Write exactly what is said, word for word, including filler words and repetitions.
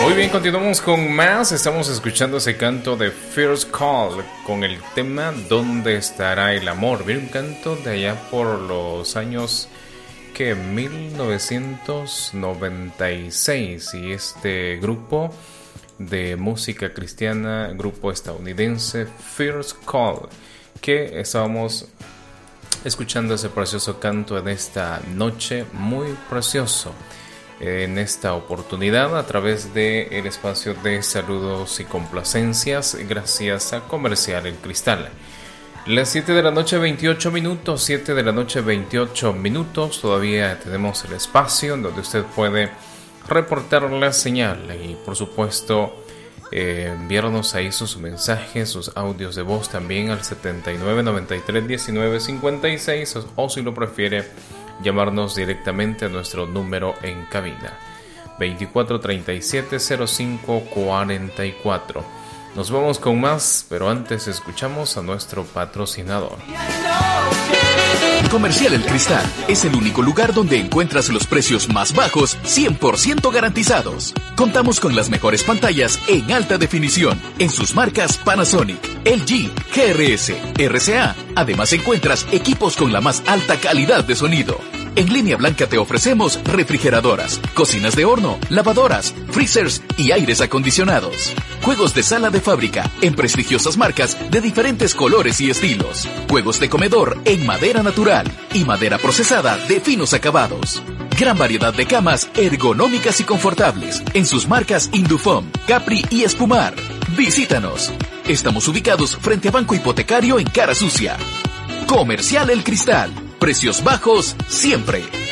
Muy bien, continuamos con más. Estamos escuchando ese canto de First Call con el tema ¿Dónde estará el amor? Viene un canto de allá por los años que mil novecientos noventa y seis, y este grupo de música cristiana, grupo estadounidense First Call, que estábamos escuchando ese precioso canto en esta noche, muy precioso. En esta oportunidad, a través del espacio de saludos y complacencias, gracias a Comercial El Cristal. Las siete de la noche, veintiocho minutos, siete de la noche, veintiocho minutos. Todavía tenemos el espacio en donde usted puede reportar la señal y, por supuesto, eh, enviarnos ahí sus mensajes, sus audios de voz también al setenta y nueve, noventa y tres, diecinueve, cincuenta y seis, o, o si lo prefiere, llamarnos directamente a nuestro número en cabina veinticuatro treinta y siete cero cinco cuarenta y cuatro. Nos vamos con más, pero antes escuchamos a nuestro patrocinador. Comercial El Cristal es el único lugar donde encuentras los precios más bajos, cien por ciento garantizados. Contamos con las mejores pantallas en alta definición en sus marcas Panasonic, L G, G R S, R C A. Además encuentras equipos con la más alta calidad de sonido. En Línea Blanca te ofrecemos refrigeradoras, cocinas de horno, lavadoras, freezers y aires acondicionados. Juegos de sala de fábrica en prestigiosas marcas de diferentes colores y estilos. Juegos de comedor en madera natural y madera procesada de finos acabados. Gran variedad de camas ergonómicas y confortables en sus marcas Indufom, Capri y Espumar. Visítanos. Estamos ubicados frente a Banco Hipotecario en Cara Sucia. Comercial El Cristal. Precios bajos siempre.